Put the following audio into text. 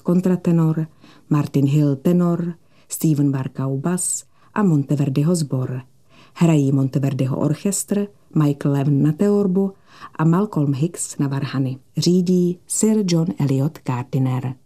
kontratenor, Martin Hill tenor, Steven Barkau bas a Monteverdiho sbor. Hrají Monteverdiho orchestr, Michael Levin na teorbu a Malcolm Hicks na varhany. Řídí Sir John Eliot Gardiner.